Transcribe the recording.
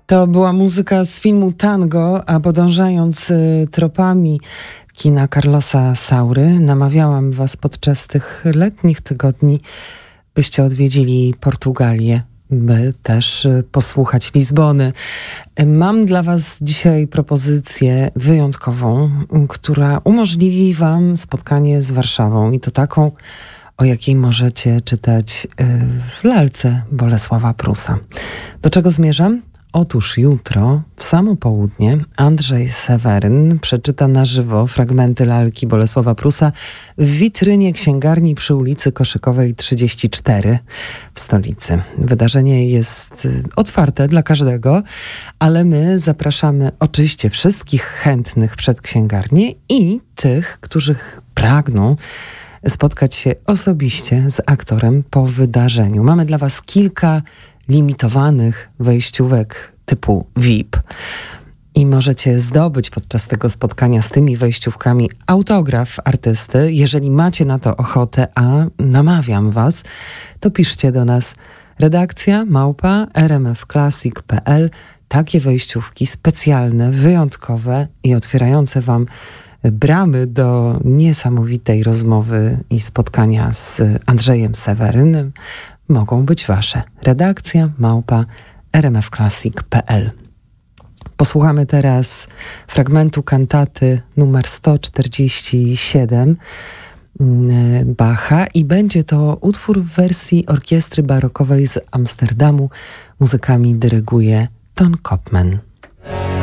To była muzyka z filmu Tango, a podążając tropami kina Carlosa Saury, namawiałam was podczas tych letnich tygodni, byście odwiedzili Portugalię, by też posłuchać Lizbony. Mam dla was dzisiaj propozycję wyjątkową, która umożliwi wam spotkanie z Warszawą i to taką, o jakiej możecie czytać w lalce Bolesława Prusa. Do czego zmierzam? Otóż jutro, w samo południe, Andrzej Seweryn przeczyta na żywo fragmenty lalki Bolesława Prusa w witrynie księgarni przy ulicy Koszykowej 34 w stolicy. Wydarzenie jest otwarte dla każdego, ale my zapraszamy oczywiście wszystkich chętnych przed księgarnię i tych, którzy pragną spotkać się osobiście z aktorem po wydarzeniu. Mamy dla was kilka limitowanych wejściówek typu VIP i możecie zdobyć podczas tego spotkania z tymi wejściówkami autograf artysty. Jeżeli macie na to ochotę, a namawiam was, to piszcie do nas redakcja@rmfclassic.pl. Takie wejściówki specjalne, wyjątkowe i otwierające wam bramy do niesamowitej rozmowy i spotkania z Andrzejem Sewerynem mogą być wasze. redakcja@rmfclassic.pl. Posłuchamy teraz fragmentu kantaty numer 147 Bacha i będzie to utwór w wersji orkiestry barokowej z Amsterdamu. Muzykami dyryguje Ton Kopman.